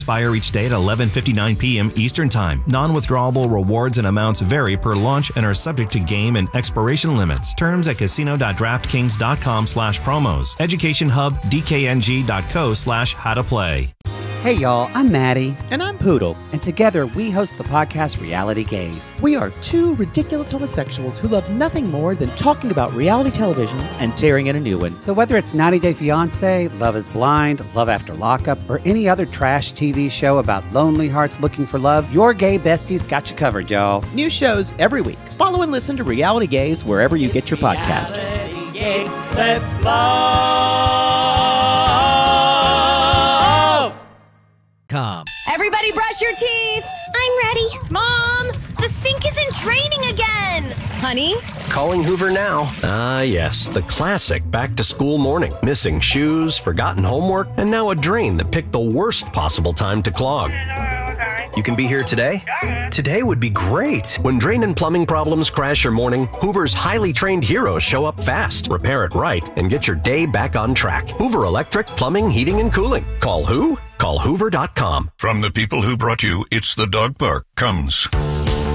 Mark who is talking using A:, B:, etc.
A: Expire each day at 11:59 p.m. Eastern Time. Non-withdrawable rewards and amounts vary per launch and are subject to game and expiration limits. Terms at casino.draftkings.com/promos. Education Hub, dkng.co/how-to-play.
B: Hey y'all, I'm Maddie.
C: And I'm Poodle.
B: And together we host the podcast Reality Gaze.
C: We are two ridiculous homosexuals who love nothing more than talking about reality television and tearing in a new one.
B: So whether it's 90 Day Fiancé, Love is Blind, Love After Lockup, or any other trash TV show about lonely hearts looking for love, your gay besties got you covered, y'all.
C: New shows every week. Follow and listen to Reality Gaze wherever you get your podcast.
D: Reality Gaze, let's blow.
E: Everybody brush your teeth.
F: I'm ready.
E: Mom, the sink isn't draining again. Honey?
G: Calling Hoover now. Yes, the classic back-to-school morning. Missing shoes, forgotten homework, and now a drain that picked the worst possible time to clog.
H: You can be here today? Today would be great.
G: When drain and plumbing problems crash your morning, Hoover's highly trained heroes show up fast, repair it right, and get your day back on track. Hoover Electric, Plumbing, Heating, and Cooling. Call who? Call Hoover.com.
I: From the people who brought you It's the Dog Park comes